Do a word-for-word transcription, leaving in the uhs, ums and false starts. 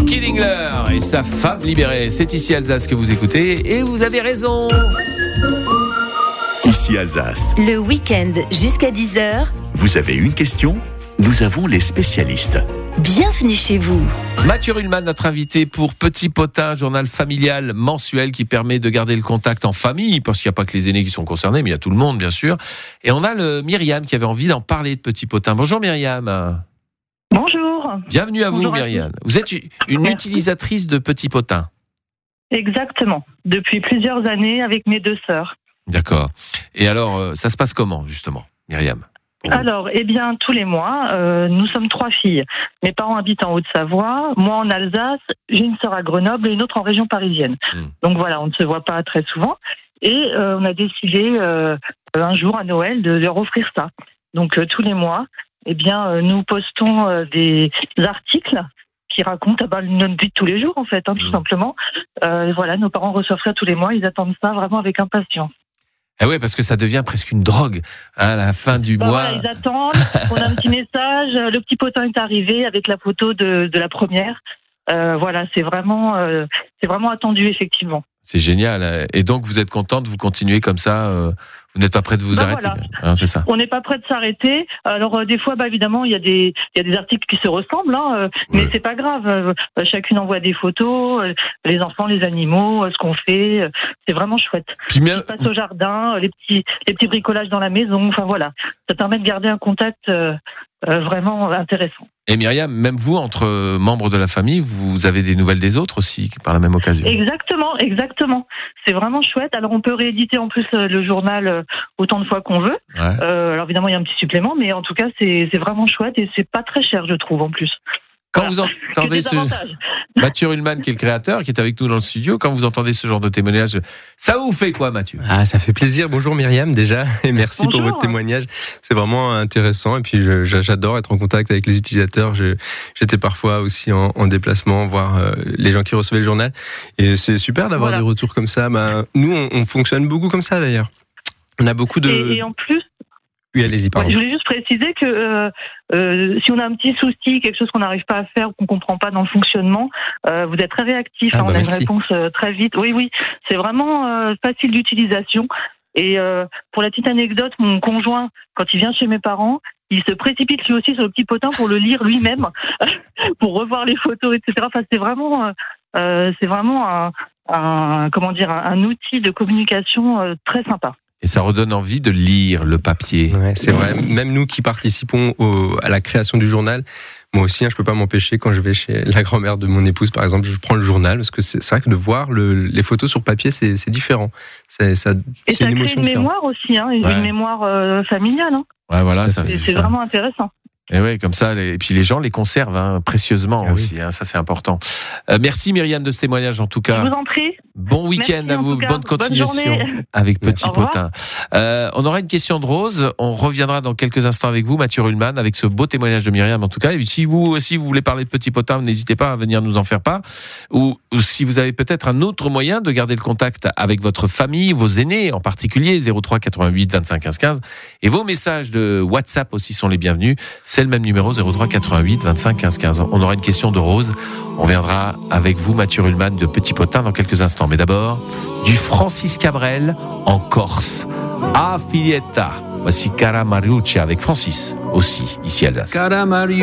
Frankie Dingler et sa femme libérée. C'est ici Alsace que vous écoutez et vous avez raison. Ici Alsace. Le week-end jusqu'à dix heures. Vous avez une question ? Nous avons les spécialistes. Bienvenue chez vous. Mathieu Ruhlmann, notre invité pour Petit Potin, journal familial mensuel qui permet de garder le contact en famille, parce qu'il n'y a pas que les aînés qui sont concernés, mais il y a tout le monde, bien sûr. Et on a le Myriam qui avait envie d'en parler de Petit Potin. Bonjour Myriam. Bonjour. Bienvenue à vous Bonjour Myriam. Vous êtes une Merci. utilisatrice de Petit Potin. Exactement. Depuis plusieurs années avec mes deux sœurs. D'accord. Et alors, ça se passe comment, justement, Myriam ? Alors, eh bien, tous les mois, euh, nous sommes trois filles. Mes parents habitent en Haute-Savoie, moi en Alsace, j'ai une sœur à Grenoble et une autre en région parisienne. Mmh. Donc voilà, on ne se voit pas très souvent. Et euh, on a décidé euh, un jour à Noël de leur offrir ça. Donc euh, tous les mois, eh bien, euh, nous postons euh, des articles qui racontent bah, notre vie de tous les jours, en fait, hein, tout mmh. simplement. Euh, voilà, nos parents reçoivent ça tous les mois, ils attendent ça vraiment avec impatience. Ah ouais, parce que ça devient presque une drogue hein, à la fin du bah mois. Voilà, ils attendent, on a un petit message, le petit potin est arrivé avec la photo de, de la première. Euh, voilà, c'est vraiment, euh, c'est vraiment attendu, effectivement. C'est génial. Et donc, vous êtes contente, vous continuez comme ça euh, vous n'êtes pas prêt de vous bah arrêter voilà. hein, c'est ça. On n'est pas prêt de s'arrêter. Alors, euh, des fois, bah, évidemment, il y a des, il y a des articles qui se ressemblent, hein, euh, mais ouais. c'est pas grave. Euh, chacune envoie des photos, euh, les enfants, les animaux, euh, ce qu'on fait. Euh, c'est vraiment chouette. Puis bien... On passe au jardin, euh, les petits, les petits bricolages dans la maison. Enfin, voilà. Ça permet de garder un contact euh, euh, vraiment intéressant. Et Myriam, même vous, entre membres de la famille, vous avez des nouvelles des autres aussi, par la même occasion. Exactement, exactement. C'est vraiment chouette. Alors, on peut rééditer en plus le journal autant de fois qu'on veut. Ouais. Euh, alors, évidemment, il y a un petit supplément, mais en tout cas, c'est, c'est vraiment chouette et c'est pas très cher, je trouve, en plus. Quand voilà. vous entendez ce... Mathieu Ruhlmann, qui est le créateur, qui est avec nous dans le studio, quand vous entendez ce genre de témoignage, ça vous fait quoi, Mathieu ? Ah, ça fait plaisir. Bonjour Myriam, déjà, et merci Bonjour. pour votre témoignage. C'est vraiment intéressant, et puis je, j'adore être en contact avec les utilisateurs. Je, j'étais parfois aussi en, en déplacement, voir euh, les gens qui recevaient le journal, et c'est super d'avoir voilà. des retours comme ça. Ben, nous, on, on fonctionne beaucoup comme ça, d'ailleurs. On a beaucoup de... Et, et en plus... Oui, allez-y, pardon. Ouais, je voulais juste préciser que euh, euh, si on a un petit souci, quelque chose qu'on n'arrive pas à faire ou qu'on comprend pas dans le fonctionnement, euh, vous êtes très réactif. Ah, hein, bah, on a merci. une réponse euh, très vite. Oui, oui, c'est vraiment euh, facile d'utilisation. Et euh, pour la petite anecdote, mon conjoint, quand il vient chez mes parents, il se précipite lui aussi sur le petit potin pour le lire lui-même, pour revoir les photos, et cetera. Enfin, c'est vraiment, euh, c'est vraiment un, un comment dire, un, un outil de communication euh, très sympa. Et ça redonne envie de lire le papier. Ouais, c'est vrai. Même nous qui participons au, à la création du journal, moi aussi, hein, je peux pas m'empêcher quand je vais chez la grand-mère de mon épouse, par exemple, je prends le journal parce que c'est, c'est vrai que de voir le, les photos sur papier, c'est, c'est différent. C'est, ça, Et c'est ça une crée émotion une mémoire aussi, hein, une, ouais. une mémoire euh, familiale. Hein. Ouais, voilà, ça, c'est, c'est ça. vraiment intéressant. Et ouais, comme ça, les, et puis les gens les conservent hein, précieusement ah aussi. Oui. Hein, ça, c'est important. Euh, merci Myriam de ce témoignage en tout cas. Je vous en prie. Bon week-end merci, à vous, cas, bonne continuation bonne avec Petit Potin. Euh, on aura une question de Rose. On reviendra dans quelques instants avec vous, Mathieu Ruhlmann, avec ce beau témoignage de Myriam en tout cas. Et si vous aussi vous voulez parler de Petit Potin, n'hésitez pas à venir nous en faire part. Ou, ou si vous avez peut-être un autre moyen de garder le contact avec votre famille, vos aînés en particulier, zéro trois quatre-vingt-huit vingt-cinq quinze quinze. Et vos messages de WhatsApp aussi sont les bienvenus. C'est le même numéro, zéro trois quatre-vingt-huit vingt-cinq quinze quinze. On aura une question de Rose. On viendra avec vous, Mathieu Ruhlmann, de Petit Potin dans quelques instants. Mais d'abord, du Francis Cabrel en Corse. A Filietta. Voici Cara Mariuccia avec Francis, aussi, ici à Alsace.